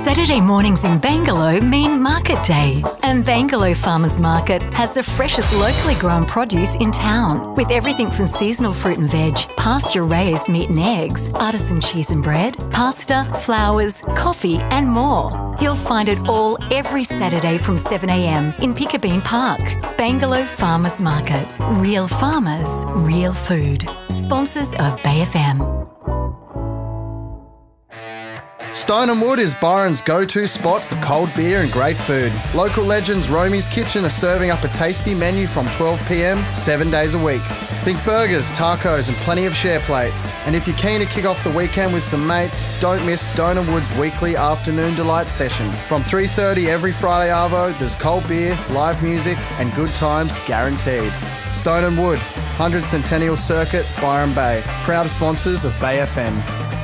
Saturday mornings in Bangalow mean market day, and Bangalow Farmers Market has the freshest locally grown produce in town, with everything from seasonal fruit and veg, pasture-raised meat and eggs, artisan cheese and bread, pasta, flowers, coffee and more. You'll find it all every Saturday from 7 a.m. in Piccabeen Park. Bangalow Farmers Market. Real farmers, real food. Sponsors of Bay FM. Stone & Wood is Byron's go-to spot for cold beer and great food. Local legends Romy's Kitchen are serving up a tasty menu from 12 p.m, 7 days a week. Think burgers, tacos and plenty of share plates. And if you're keen to kick off the weekend with some mates, don't miss Stone & Wood's weekly afternoon delight session. From 3:30 every Friday arvo, there's cold beer, live music and good times guaranteed. Stone & Wood, 100 Centennial Circuit, Byron Bay. Proud sponsors of Bay FM.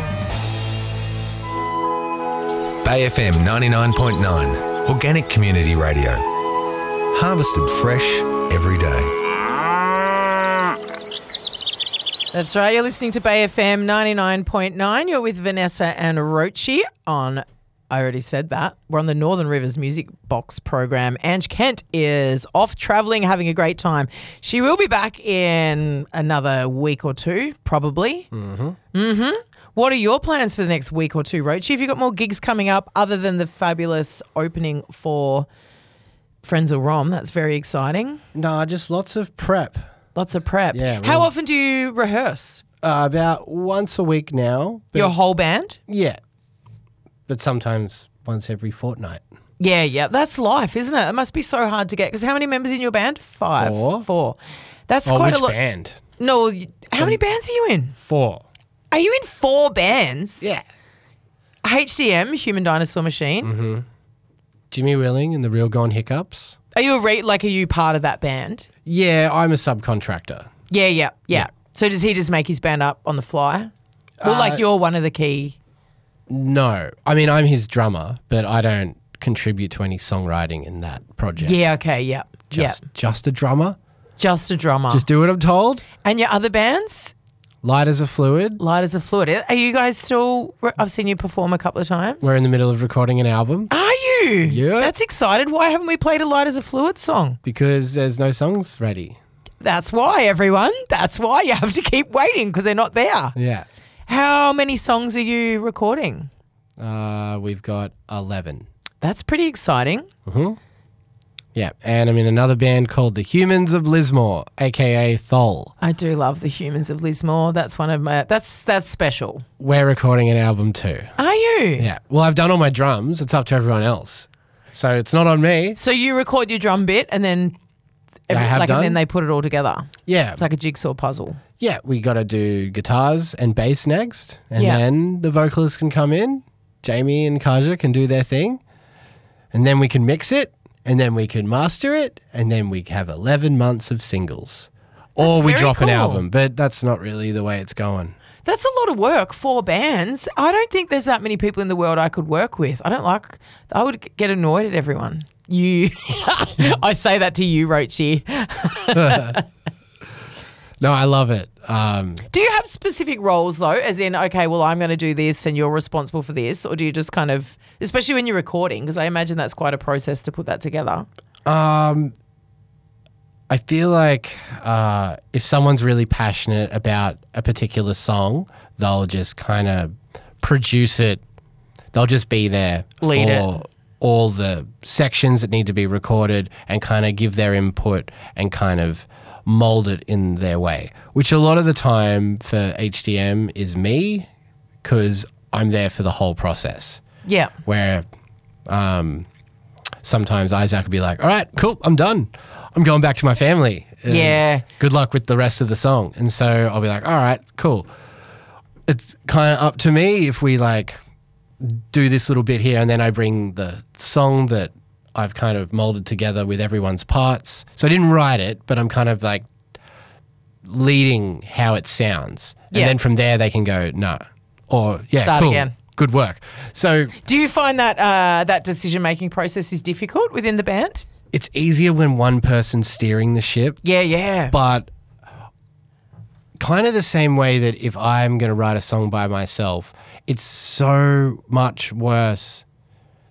Bay FM 99.9, organic community radio. Harvested fresh every day. That's right, you're listening to Bay FM 99.9. You're with Vanessa and Rochi on, I already said that, we're on the Northern Rivers Music Box program. Ange Kent is off travelling, having a great time. She will be back in another week or two, probably. What are your plans for the next week or two, Rochi? Have you got more gigs coming up other than the fabulous opening for Friends of Rom? That's very exciting. No, just lots of prep. Lots of prep. Yeah. How often do you rehearse? About once a week now. Your whole band? Yeah. But sometimes once every fortnight. Yeah. That's life, isn't it? It must be so hard to get. Because how many members in your band? 5. 4. That's quite a lot. Which band? No, how many bands are you in? 4. Are you in 4 bands? Yeah. HDM, Human Dinosaur Machine. Mm-hmm. Jimmy Willing and the Real Gone Hiccups. Are you are you part of that band? Yeah, I'm a subcontractor. Yeah. So does he just make his band up on the fly? Or you're one of the key? No. I mean, I'm his drummer, but I don't contribute to any songwriting in that project. Yeah, okay, yeah. Just a drummer? Just a drummer. Just do what I'm told? And your other bands? Light as a Fluid. Light as a Fluid. Are you guys still... I've seen you perform a couple of times. We're in the middle of recording an album. Are you? Yeah. That's excited. Why haven't we played a Light as a Fluid song? Because there's no songs ready. That's why, everyone. That's why you have to keep waiting because they're not there. Yeah. How many songs are you recording? We've got 11. That's pretty exciting. Mm-hmm. Yeah, and I'm in another band called The Humans of Lismore, a.k.a. Thol. I do love The Humans of Lismore. That's one of my... That's special. We're recording an album too. Are you? Yeah. Well, I've done all my drums. It's up to everyone else. So it's not on me. So you record your drum bit and then... And then they put it all together. Yeah. It's like a jigsaw puzzle. Yeah, we got to do guitars and bass next. And then the vocalists can come in. Jamie and Kaja can do their thing. And then we can mix it. And then we can master it, and then we have 11 months of singles. Or we drop an album, but that's not really the way it's going. That's a lot of work, 4 bands. I don't think there's that many people in the world I could work with. I would get annoyed at everyone. You, I say that to you, Rochi. No, I love it. Do you have specific roles though, as in, okay, well, I'm going to do this and you're responsible for this, or do you just kind of, especially when you're recording, because I imagine that's quite a process to put that together? I feel like if someone's really passionate about a particular song, they'll just kind of produce it. They'll just be there for all the sections that need to be recorded and kind of give their input and kind of mold it in their way, which a lot of the time for HDM is me, because I'm there for the whole process. Yeah. Where sometimes Isaac would be like, all right, cool, I'm done. I'm going back to my family. Yeah. Good luck with the rest of the song. And so I'll be like, all right, cool. It's kind of up to me if we do this little bit here, and then I bring the song that I've kind of molded together with everyone's parts. So I didn't write it, but I'm kind of leading how it sounds. And then from there they can go, no. Or, start cool. Again. Good work. So do you find that that decision-making process is difficult within the band? It's easier when one person's steering the ship. Yeah. But kind of the same way that if I'm going to write a song by myself, it's so much worse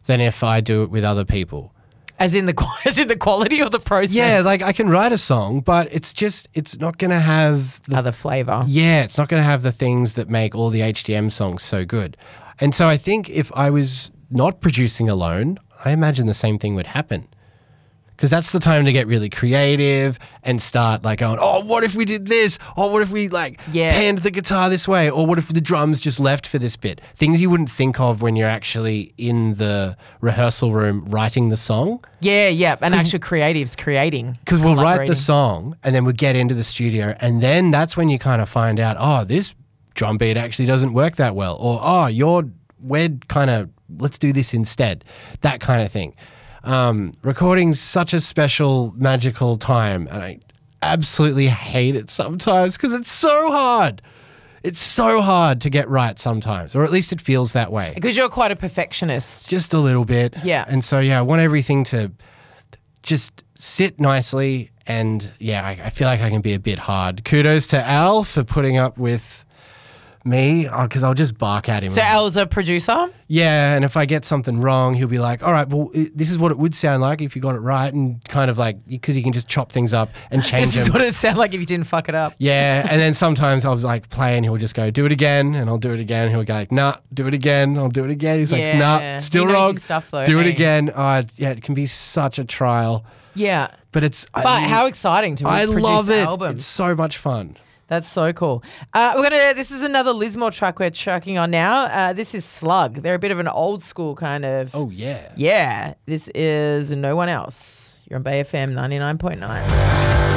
than if I do it with other people. As in the quality of the process. Yeah, like I can write a song, but it's not going to have the other flavor. Yeah, it's not going to have the things that make all the HDM songs so good. And so I think if I was not producing alone, I imagine the same thing would happen. Because that's the time to get really creative and start like going, oh, what if we did this? Or what if we panned the guitar this way? Or what if the drums just left for this bit? Things you wouldn't think of when you're actually in the rehearsal room writing the song. Yeah. And actual creatives creating. Because we'll write the song and then we'll get into the studio and then that's when you kind of find out, oh, this drum beat actually doesn't work that well. Or, oh, let's do this instead. That kind of thing. Recording's such a special, magical time, and I absolutely hate it sometimes because it's so hard. It's so hard to get right sometimes, or at least it feels that way. Because you're quite a perfectionist. Just a little bit. Yeah. And so, I want everything to just sit nicely, and I feel like I can be a bit hard. Kudos to Al for putting up with me, because I'll just bark at him. So Al's a producer? Yeah, and if I get something wrong, he'll be like, all right, well, this is what it would sound like if you got it right, and kind of like, because he can just chop things up and change them. This is what it'd sound like if you didn't fuck it up. Yeah, and then sometimes I'll like play and he'll just go, do it again, and I'll do it again. He'll go like, nah, do it again. I'll do it again. He's like, nah, still he knows wrong. his stuff, though, do it hey? again. It can be such a trial. Yeah. But how exciting to produce love it. albums. It's so much fun. That's so cool. This is another Lismore track we're tracking on now. This is Slug. They're a bit of an old school kind of. Oh, yeah. Yeah. This is No One Else. You're on Bay FM 99.9.